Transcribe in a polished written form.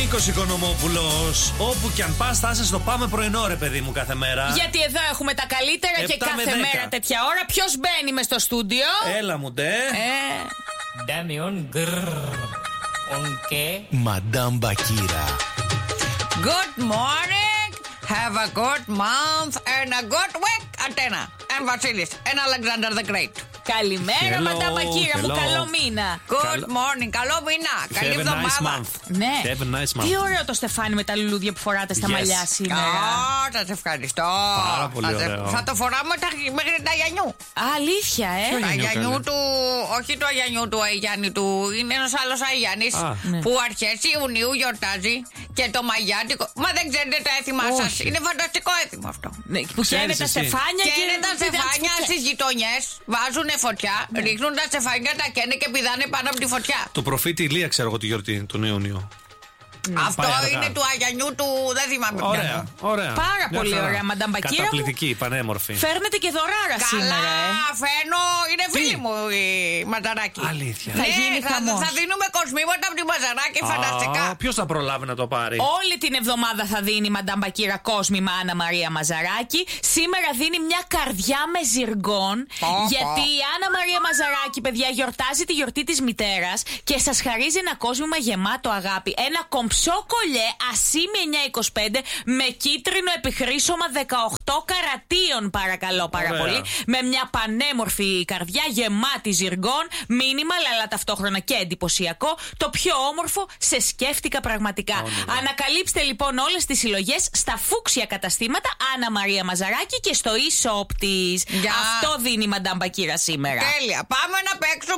Νίκος Οικονομόπουλος. Όπου κι αν πας θα είσαι στο πάμε πρωινό, ρε παιδί μου, κάθε μέρα. Γιατί εδώ έχουμε τα καλύτερα και κάθε μέρα τέτοια ώρα. Ποιος μπαίνει μες στο στούντιο? Έλα μου ντε. Ντάμιον γκρρρ. Μαντάμ Μπακύρα. Good morning, have a good month and a good week, Ατένα. And Βασίλης, and Alexander the Great. Καλημέρα, Μαντάμ Μπακύρα μου, καλό μήνα. Good morning, καλό μήνα. Καλή εβδομάδα. Ναι. Have a nice month. Τι ωραίο το στεφάνι με τα λουλούδια που φοράτε στα μαλλιά σήμερα. Σας ευχαριστώ. Πάρα πολύ ωραίο. Θα το φοράμε μέχρι τα Αγιανιού. Αλήθεια, Τα Αγιανιού του, όχι του Αγιανιού του Αγιάννη του, είναι ένας άλλος Αγιάννης που αρχές Ιουνίου γιορτάζει και το μαγιάτικο. Μα δεν ξέρετε το έθιμά σας. Είναι φανταστικό έθιμο αυτό. Που καίνε τα στεφάνια και είναι τα στεφάνια στις γειτονιές. Βάζουν φωτιά, ρίχνουν τα στεφάνια, τα καίνε και πηδάνε πάνω από τη φωτιά. Το προφήτη Ηλία, ξέρω εγώ τη γιορτή τον Ιούνιο. Αυτό είναι του Αγιανιού του, δεν θυμάμαι πια. Ωραία, ωραία. Πάρα πολύ ωραία, Μαντάμ Μπακύρα. Καταπληκτική, πανέμορφη. Φέρνετε και δωράρα σήμερα. Καλά, φαίνω, είναι φίλη μου η Μαζαράκη. Αλήθεια. Θα γίνει χαμός. Θα δίνουμε κοσμήματα από τη Μαζαράκη, φανταστικά. Ποιος θα προλάβει να το πάρει? Όλη την εβδομάδα θα δίνει η Μαντάμ Μπακύρα κόσμημα Άννα Μαρία Μαζαράκη. Σήμερα δίνει μια καρδιά με ζυργόν. Γιατί η Άννα Μαρία Μαζαράκη, παιδιά, γιορτάζει τη γιορτή της μητέρας και σας χαρίζει ένα κόσμημα γεμάτο αγάπη. Ένα κομψό κολλιέ ασήμι 925 με κίτρινο επιχρήσωμα 18 καρατίων, παρακαλώ πάρα πολύ. Με μια πανέμορφη καρδιά γεμάτη ζυργόν. Μήνυμα, αλλά ταυτόχρονα και εντυπωσιακό. Το πιο όμορφο, σε σκέφτηκα πραγματικά. Ανακαλύψτε λοιπόν όλες τις συλλογές στα φούξια καταστήματα Άννα Μαρία Μαζαράκη και στο e-shop της. Αυτό δίνει η Μαντάμ Μπακύρα σήμερα. Τέλεια. Πάμε να παίξουμε.